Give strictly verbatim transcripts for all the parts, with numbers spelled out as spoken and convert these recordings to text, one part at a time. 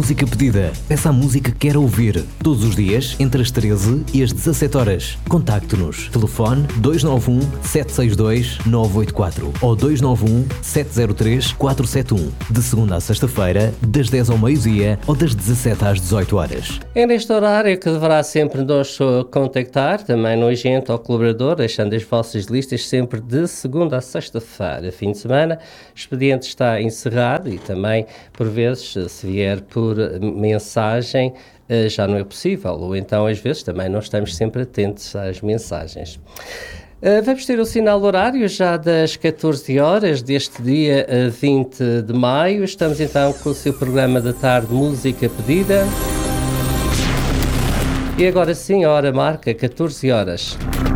Música pedida. Peça a música que quer ouvir. Todos os dias, entre as treze e as dezassete horas. Contacte-nos. Telefone dois nove um, sete seis dois, nove oito quatro ou dois nove um, sete zero três, quatro sete um. De segunda a sexta-feira, das dez ao meio-dia ou das dezassete às dezoito horas. É neste horário que deverá sempre nos contactar, também no agente ou colaborador, deixando as vossas listas sempre de segunda a sexta-feira. Fim de semana, o expediente está encerrado e também, por vezes, se vier por mensagem, já não é possível, ou então às vezes também não estamos sempre atentos às mensagens. Uh, vamos ter o sinal horário já das catorze horas deste dia uh, vinte de maio. Estamos então com o seu programa da tarde Música Pedida. E agora sim, a hora marca catorze horas.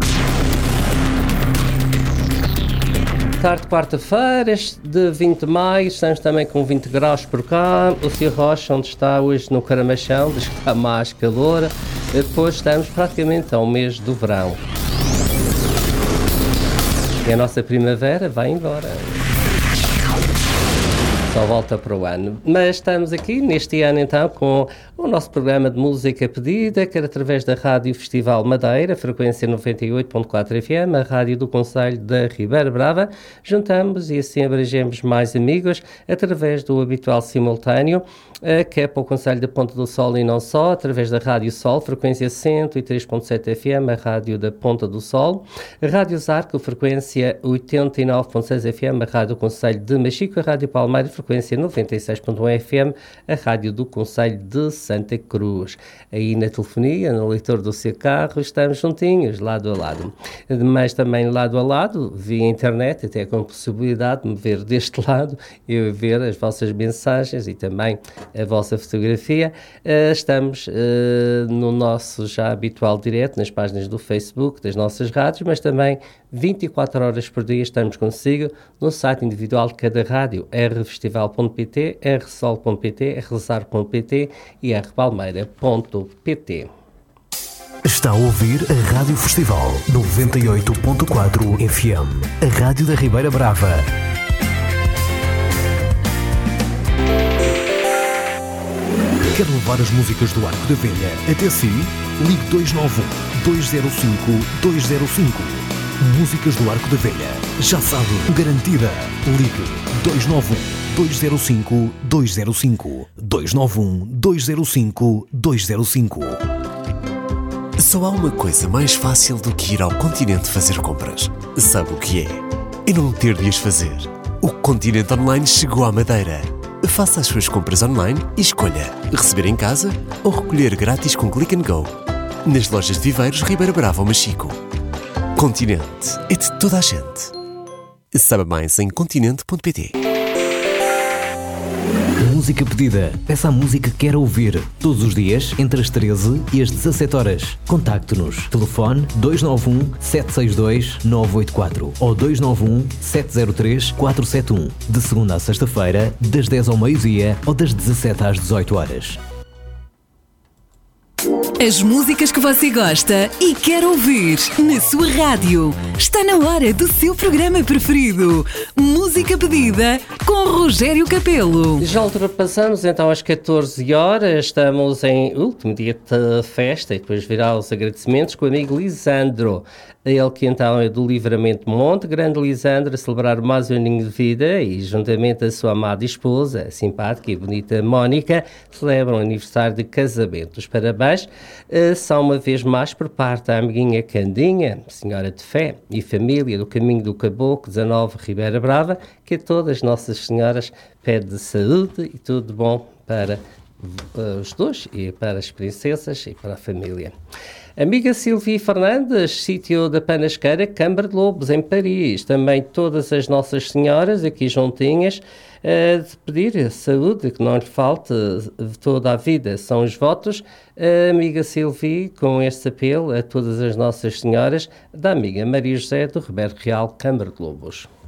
Tarde quarta-feira, de vinte de maio, estamos também com vinte graus por cá. O senhor Rocha, onde está hoje no Caramachão, diz que está mais calor. Depois estamos praticamente ao mês do verão. E a nossa primavera vai embora. Só volta para o ano. Mas estamos aqui neste ano então com o nosso programa de música pedida, quer através da Rádio Festival Madeira, frequência noventa e oito ponto quatro F M, a rádio do Concelho da Ribeira Brava. Juntamos e assim abrangemos mais amigos através do habitual simultâneo, que é para o Concelho da Ponta do Sol e não só, através da Rádio Sol, frequência cento e três ponto sete F M, a rádio da Ponta do Sol. A Rádio Zarco, frequência oitenta e nove ponto seis F M, a rádio do Concelho de Machico. A Rádio Palmeira, frequência noventa e seis ponto um F M, a rádio do Concelho de Santa Cruz. Aí na telefonia, no leitor do seu carro, estamos juntinhos, lado a lado. Mas também lado a lado, via internet, até com a possibilidade de me ver deste lado, eu ver as vossas mensagens e também a vossa fotografia. Uh, estamos uh, no nosso já habitual direto, nas páginas do Facebook, das nossas rádios, mas também vinte e quatro horas por dia estamos consigo no site individual de cada rádio, r festival ponto p t, r sol ponto p t, r zar ponto p t e r palmeira ponto p t. Está a ouvir a Rádio Festival noventa e oito ponto quatro F M, a rádio da Ribeira Brava. Quer levar as músicas do Arco da Velha até si? Ligue dois nove um, dois zero cinco, dois zero cinco. Músicas do Arco da Velha. Já sabe, garantida. Ligue dois nove um, dois zero cinco, dois zero cinco. dois nove um, dois zero cinco, dois zero cinco. Só há uma coisa mais fácil do que ir ao Continente fazer compras. Sabe o que é? E não ter de as fazer. O Continente Online chegou à Madeira. Faça as suas compras online e escolha receber em casa ou recolher grátis com Click and Go. Nas lojas de Viveiros, Ribeira Brava ou Machico. Continente é de toda a gente. Saiba mais em continente ponto p t. Música pedida. Peça a música que quer ouvir. Todos os dias, entre as treze e as dezassete horas. Contacte-nos. Telefone dois nove um, sete seis dois, nove oito quatro ou dois nove um, sete zero três, quatro sete um. De segunda a sexta-feira, das dez ao meio-dia ou das dezassete às dezoito horas. As músicas que você gosta e quer ouvir na sua rádio. Está na hora do seu programa preferido. Música pedida com Rogério Capelo. Já ultrapassamos então às catorze horas. Estamos em último dia de festa e depois virá os agradecimentos com o amigo Lisandro. Ele que então é do Livramento Monte, grande Lisandro, a celebrar mais um aninho de vida e juntamente a sua amada esposa, a simpática e bonita Mónica, celebram o aniversário de casamento. Os parabéns uh, são uma vez mais por parte da amiguinha Candinha, senhora de fé e família do Caminho do Caboclo, dezanove Ribeira Brava, que a todas Nossas Senhoras pede saúde e tudo de bom para uh, os dois e para as princesas e para a família. Amiga Silvia Fernandes, sítio da Panasqueira, Câmara de Lobos, em Paris. Também todas as Nossas Senhoras aqui juntinhas, uh, de pedir saúde, que não lhe falte toda a vida. São os votos, uh, amiga Silvia, com este apelo a todas as Nossas Senhoras, da amiga Maria José do Ribeiro Real, Câmara de Lobos.